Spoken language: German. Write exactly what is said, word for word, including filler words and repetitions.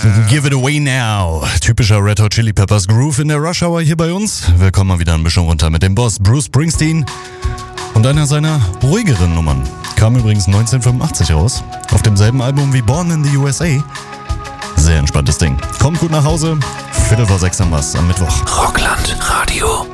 Give it away now. Typischer Red Hot Chili Peppers Groove in der Rush Hour hier bei uns. Wir kommen mal wieder ein bisschen runter mit dem Boss Bruce Springsteen und einer seiner ruhigeren Nummern. Kam übrigens neunzehnhundertfünfundachtzig raus, auf demselben Album wie Born in the U S A. Sehr entspanntes Ding. Kommt gut nach Hause. Viertel vor sechs haben wir's am Mittwoch. Rockland Radio.